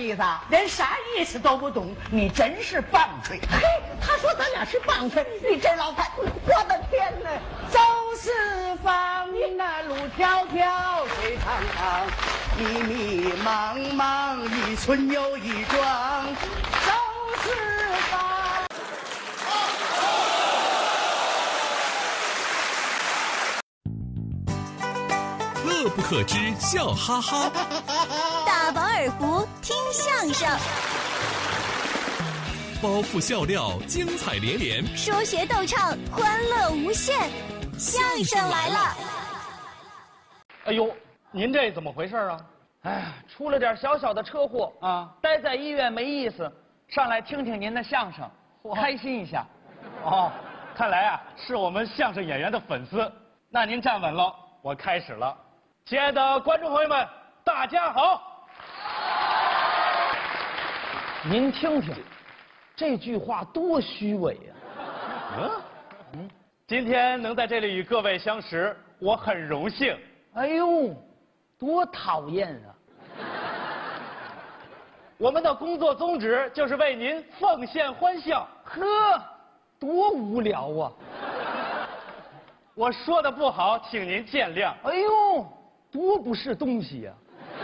意思啊？ 连啥意思都不懂，你真是棒槌！ 嘿，他说咱俩是棒槌，你这老太，我的天哪！ 走四方，那路迢迢，水长长，迷迷茫茫，一村又一庄。走四方。 乐不可支，笑哈哈。 大饱耳福，听相声。 包袱笑料，精彩连连。 说学逗唱，欢乐无限。相声来了！ 哎呦，您这怎么回事啊？ 哎，出了点小小的车祸啊，待在医院没意思，上来听听您的相声，开心一下。 哦，看来啊是我们相声演员的粉丝。那您站稳了，我开始了。亲爱的观众朋友们，大家好。 您听听，这句话多虚伪呀！ 今天能在这里与各位相识，我很荣幸。 哎呦，多讨厌啊！ 我们的工作宗旨就是为您奉献欢笑。 呵，多无聊啊！ 我说的不好，请您见谅。 哎呦，多不是东西呀！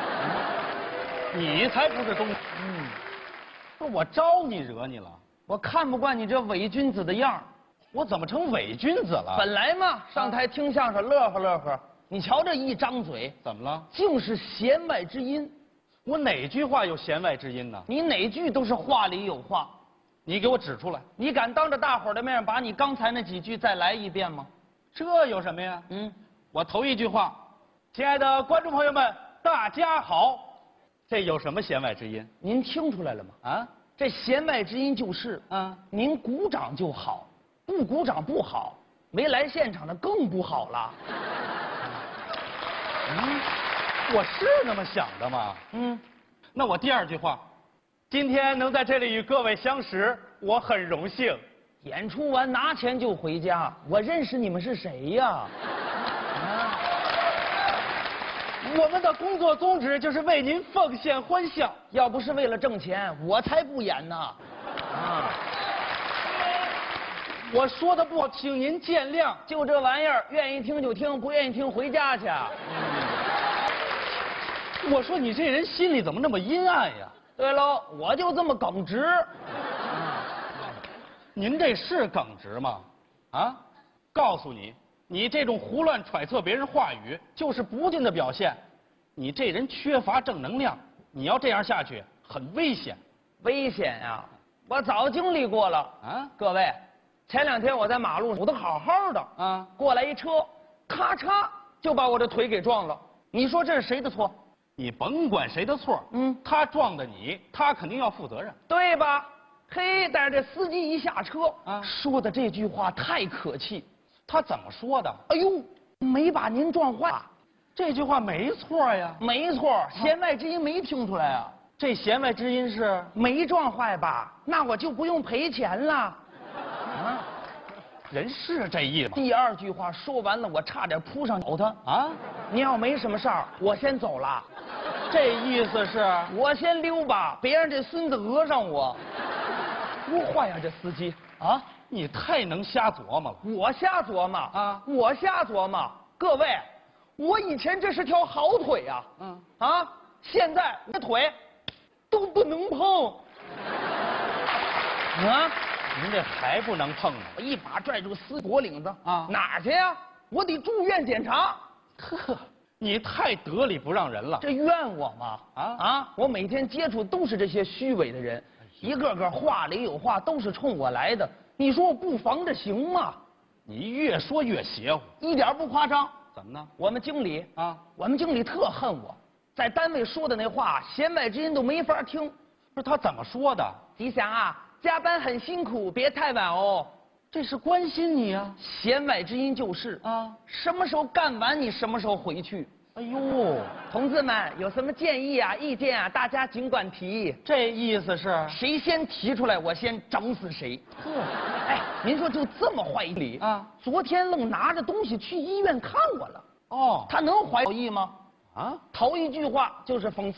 你才不是东西。不是我招你惹你了？ 我看不惯你这伪君子的样儿。 我怎么成伪君子了？ 本来嘛，上台听相声乐呵乐呵，你瞧这一张嘴， 怎么了？ 竟是弦外之音。 我哪句话有弦外之音呢？ 你哪句都是话里有话。 你给我指出来。 你敢当着大伙儿的面把你刚才那几句再来一遍吗？ 这有什么呀？我头一句话，亲爱的观众朋友们，大家好，这有什么弦外之音？ 您听出来了吗？啊，这弦外之音就是您鼓掌就好，不鼓掌不好，没来现场的更不好了。 我是那么想的吗？那我第二句话，今天能在这里与各位相识，我很荣幸。 演出完拿钱就回家，我认识你们是谁呀？ 我们的工作宗旨就是为您奉献欢笑。 要不是为了挣钱，我才不演呢。 我说的不好，请您见谅。 就这玩意儿，愿意听就听，不愿意听回家去。 我说你这人心里怎么那么阴暗呀？ 对喽，我就这么耿直。 您这是耿直吗？啊，告诉你，你这种胡乱揣测别人话语，就是不敬的表现。你这人缺乏正能量，你要这样下去，很危险。 危险呀！我早经历过了啊！各位，前2天我在马路上，我都好好的啊，过来一车，咔嚓就把我这腿给撞了。你说这是谁的错？ 你甭管谁的错，他撞的你，他肯定要负责任， 对吧？嘿，但是这司机一下车说的这句话太可气。 他怎么说的？ 哎呦，没把您撞坏。 这句话没错呀。 没错，弦外之音没听出来啊。 这弦外之音是没撞坏吧？那我就不用赔钱了。 人是这意思。 第二句话说完了，我差点扑上咬他啊！你要没什么事儿，我先走了。 这意思是我先溜吧，别让这孙子讹上我。多坏呀，这司机啊！ 你太能瞎琢磨了。 我瞎琢磨啊！我瞎琢磨。各位，我以前这是条好腿呀，现在这腿都不能碰。啊！ 您这还不能碰呢！ 我一把拽住司脖领子啊！哪儿去呀？我得住院检查。 呵，你太得理不让人了。 这怨我吗？我每天接触都是这些虚伪的人，一个个话里有话，都是冲我来的。你说我不防着行吗？ 你越说越邪乎， 一点不夸张。 怎么呢？ 我们经理特恨我，在单位说的那话，弦外之音都没法听。 不是他怎么说的？ 吉祥啊，加班很辛苦，别太晚哦。 这是关心你啊。 弦外之音就是什么时候干完你什么时候回去。 哎呦， 同志们有什么建议啊、意见啊，大家尽管提。 这意思是谁先提出来，我先整死谁。哎，您说就这么坏理啊？昨天愣拿着东西去医院看我了。他能怀好意吗？头一句话就是讽刺。